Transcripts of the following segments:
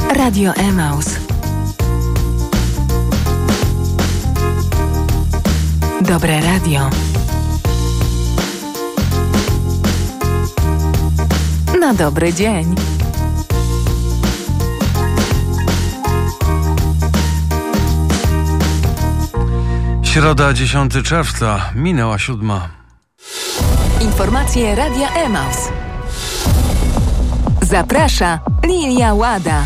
Radio Emaus. Dobre radio. Na dobry dzień. Środa, 10 czerwca, minęła 7. Informacje Radia Emaus. Zaprasza Lilia Łada.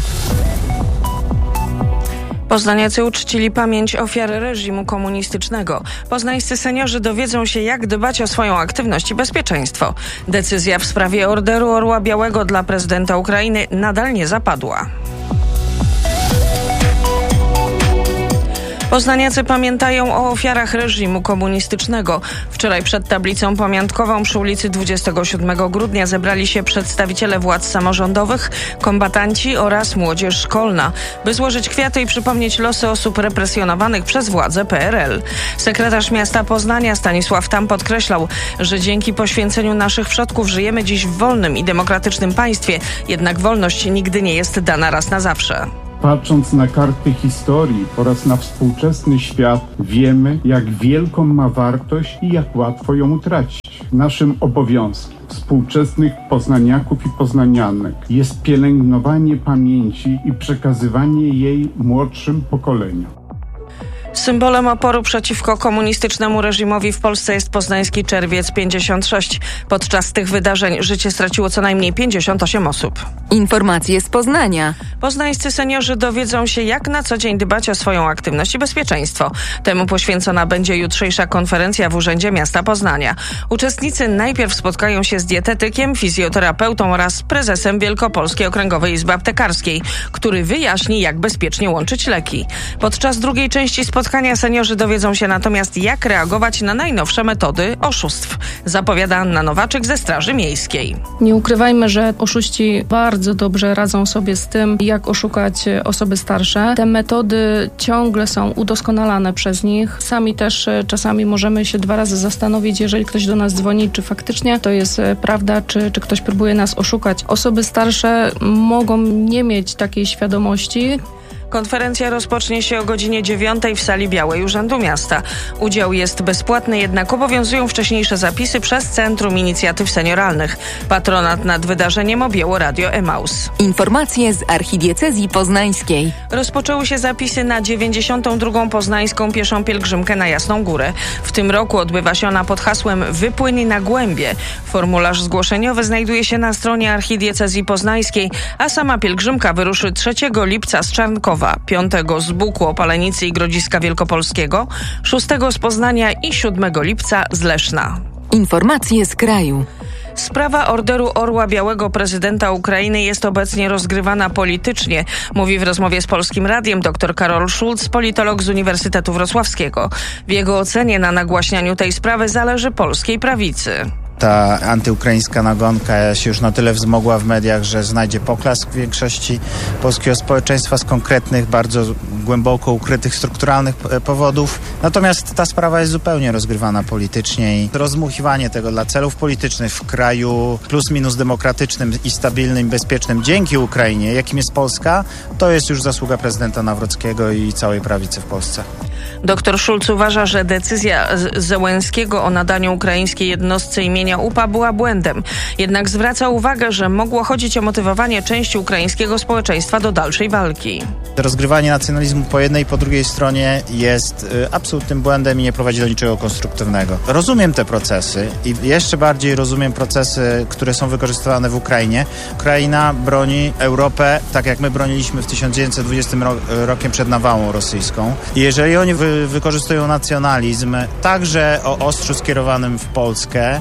Poznaniacy uczcili pamięć ofiar reżimu komunistycznego. Poznańscy seniorzy dowiedzą się, jak dbać o swoją aktywność i bezpieczeństwo. Decyzja w sprawie Orderu Orła Białego dla prezydenta Ukrainy nadal nie zapadła. Poznaniacy pamiętają o ofiarach reżimu komunistycznego. Wczoraj przed tablicą pamiątkową przy ulicy 27 grudnia zebrali się przedstawiciele władz samorządowych, kombatanci oraz młodzież szkolna, by złożyć kwiaty i przypomnieć losy osób represjonowanych przez władze PRL. Sekretarz miasta Poznania Stanisław Tam podkreślał, że dzięki poświęceniu naszych przodków żyjemy dziś w wolnym i demokratycznym państwie, jednak wolność nigdy nie jest dana raz na zawsze. Patrząc na karty historii oraz na współczesny świat, wiemy, jak wielką ma wartość i jak łatwo ją utracić. Naszym obowiązkiem współczesnych poznaniaków i poznanianek jest pielęgnowanie pamięci i przekazywanie jej młodszym pokoleniom. Symbolem oporu przeciwko komunistycznemu reżimowi w Polsce jest poznański Czerwiec 56. Podczas tych wydarzeń życie straciło co najmniej 58 osób. Informacje z Poznania. Poznańscy seniorzy dowiedzą się, jak na co dzień dbać o swoją aktywność i bezpieczeństwo. Temu poświęcona będzie jutrzejsza konferencja w Urzędzie Miasta Poznania. Uczestnicy najpierw spotkają się z dietetykiem, fizjoterapeutą oraz prezesem Wielkopolskiej Okręgowej Izby Aptekarskiej, który wyjaśni, jak bezpiecznie łączyć leki. Podczas drugiej części spotkania seniorzy dowiedzą się natomiast, jak reagować na najnowsze metody oszustw. Zapowiada Anna Nowaczyk ze Straży Miejskiej. Nie ukrywajmy, że oszuści bardzo dobrze radzą sobie z tym, jak oszukać osoby starsze. Te metody ciągle są udoskonalane przez nich. Sami też czasami możemy się 2 razy zastanowić, jeżeli ktoś do nas dzwoni, czy faktycznie to jest prawda, czy ktoś próbuje nas oszukać. Osoby starsze mogą nie mieć takiej świadomości. Konferencja rozpocznie się o godzinie 9 w sali Białej Urzędu Miasta. Udział jest bezpłatny, jednak obowiązują wcześniejsze zapisy przez Centrum Inicjatyw Senioralnych. Patronat nad wydarzeniem objęło Radio Emaus. Informacje z Archidiecezji Poznańskiej. Rozpoczęły się zapisy na 92. poznańską pieszą pielgrzymkę na Jasną Górę. W tym roku odbywa się ona pod hasłem Wypłyń na głębie. Formularz zgłoszeniowy znajduje się na stronie Archidiecezji Poznańskiej, a sama pielgrzymka wyruszy 3 lipca z Czarnkowa, 5 z Buku, Opalenicy i Grodziska Wielkopolskiego, 6 z Poznania i 7 lipca z Leszna. Informacje z kraju. Sprawa Orderu Orła Białego prezydenta Ukrainy jest obecnie rozgrywana politycznie, mówi w rozmowie z Polskim Radiem dr Karol Schulz, politolog z Uniwersytetu Wrocławskiego. W jego ocenie na nagłaśnianiu tej sprawy zależy polskiej prawicy. Ta antyukraińska nagonka się już na tyle wzmogła w mediach, że znajdzie poklask w większości polskiego społeczeństwa z konkretnych, bardzo głęboko ukrytych strukturalnych powodów. Natomiast ta sprawa jest zupełnie rozgrywana politycznie i rozdmuchiwanie tego dla celów politycznych w kraju plus minus demokratycznym i stabilnym, bezpiecznym dzięki Ukrainie, jakim jest Polska, to jest już zasługa prezydenta Nawrockiego i całej prawicy w Polsce. Dr Schulz uważa, że decyzja Zełenskiego o nadaniu ukraińskiej jednostce imienia UPA była błędem. Jednak zwraca uwagę, że mogło chodzić o motywowanie części ukraińskiego społeczeństwa do dalszej walki. Rozgrywanie nacjonalizmu po jednej i po drugiej stronie jest absolutnym błędem i nie prowadzi do niczego konstruktywnego. Rozumiem te procesy i jeszcze bardziej rozumiem procesy, które są wykorzystywane w Ukrainie. Ukraina broni Europę tak, jak my broniliśmy w 1920 rokiem przed nawałą rosyjską. I jeżeli oni wykorzystują nacjonalizm także o ostrzu skierowanym w Polskę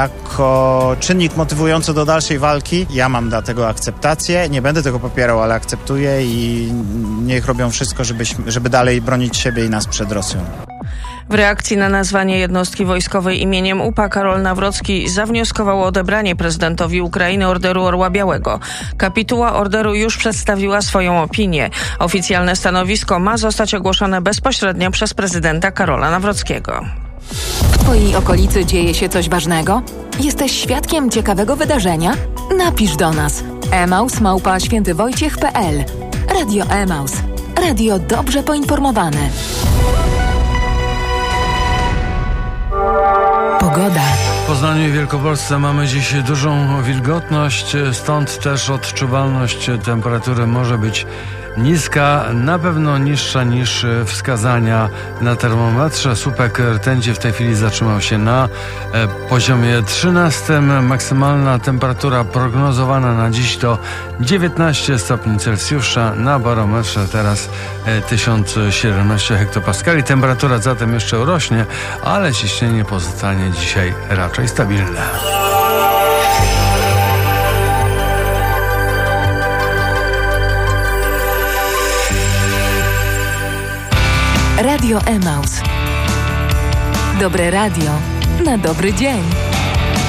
jako czynnik motywujący do dalszej walki, ja mam dla tego akceptację. Nie będę tego popierał, ale akceptuję i niech robią wszystko, żeby dalej bronić siebie i nas przed Rosją. W reakcji na nazwanie jednostki wojskowej imieniem UPA Karol Nawrocki zawnioskował o odebranie prezydentowi Ukrainy Orderu Orła Białego. Kapituła orderu już przedstawiła swoją opinię. Oficjalne stanowisko ma zostać ogłoszone bezpośrednio przez prezydenta Karola Nawrockiego. W Twojej okolicy dzieje się coś ważnego? Jesteś świadkiem ciekawego wydarzenia? Napisz do nas emaus@świętywojciech.pl. Radio Emaus. Radio dobrze poinformowane. Pogoda. W Poznaniu i Wielkopolsce mamy dziś dużą wilgotność, stąd też odczuwalność temperatury może być niska, na pewno niższa niż wskazania na termometrze. Słupek rtęci w tej chwili zatrzymał się na poziomie 13. Maksymalna temperatura prognozowana na dziś to 19 stopni Celsjusza. Na barometrze teraz 1017 hektopaskali. Temperatura zatem jeszcze rośnie, ale ciśnienie pozostanie dzisiaj raczej stabilne. Radio Emaus. Dobre radio na dobry dzień.